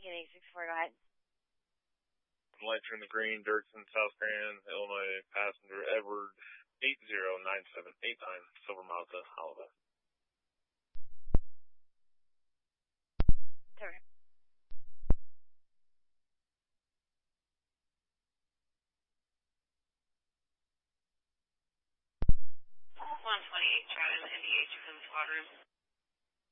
Lincoln 864, go ahead. Lights are in the green, Dirksen, South Grand, Illinois, passenger Edward 80978 Silver Mazda, Oliver. Sorry. 128, try to NDH from the squad room.